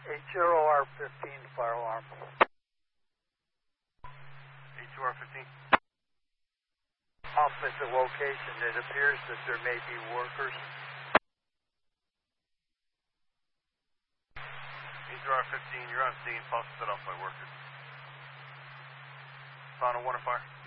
H0R15, fire alarm. H2R15. Opposite location, it appears that there may be workers. H2R15, you're on scene, pulse set off by workers. Final 1 fire.